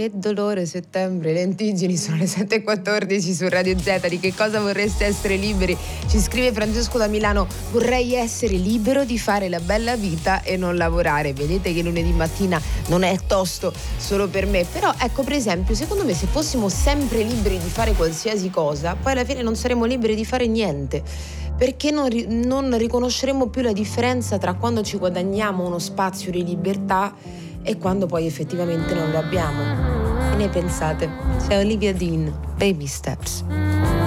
Che dolore, settembre, lentiggini, sono le 7:14 su Radio Z. Di che cosa vorreste essere liberi? Ci scrive Francesco da Milano: vorrei essere libero di fare la bella vita e non lavorare. Vedete che lunedì mattina non è tosto solo per me, però ecco, per esempio, secondo me se fossimo sempre liberi di fare qualsiasi cosa, poi alla fine non saremmo liberi di fare niente, perché non riconosceremo più la differenza tra quando ci guadagniamo uno spazio di libertà e quando poi effettivamente non lo abbiamo. Che ne pensate? C'è Olivia Dean, Baby Steps.